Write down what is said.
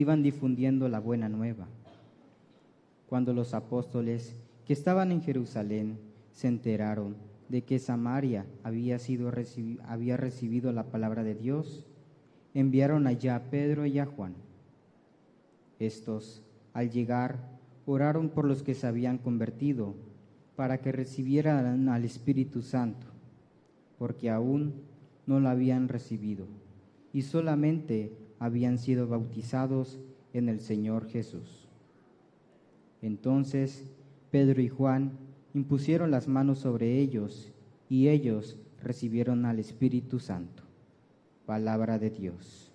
iban difundiendo la buena nueva. Cuando los apóstoles que estaban en Jerusalén se enteraron de que Samaria había recibido la palabra de Dios, enviaron allá a Pedro y a Juan. Estos, al llegar, oraron por los que se habían convertido, para que recibieran al Espíritu Santo, porque aún no lo habían recibido, y solamente habían sido bautizados en el Señor Jesús. Entonces Pedro y Juan impusieron las manos sobre ellos, y ellos recibieron al Espíritu Santo. Palabra de Dios.